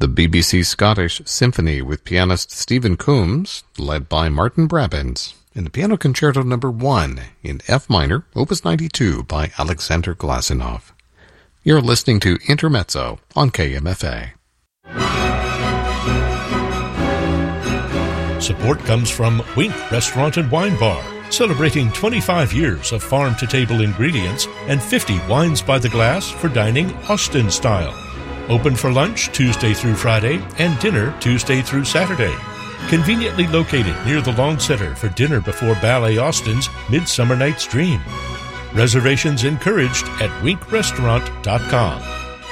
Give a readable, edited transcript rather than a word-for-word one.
The BBC Scottish Symphony with pianist Stephen Coombs, led by Martin Brabants, in the Piano Concerto No. 1 in F minor, Opus 92 by Alexander Glasenov. You're listening to Intermezzo on KMFA. Support comes from Wink Restaurant and Wine Bar, celebrating 25 years of farm-to-table ingredients and 50 wines by the glass for dining Austin style. Open for lunch Tuesday through Friday and dinner Tuesday through Saturday. Conveniently located near the Long Center for dinner before Ballet Austin's Midsummer Night's Dream. Reservations encouraged at winkrestaurant.com.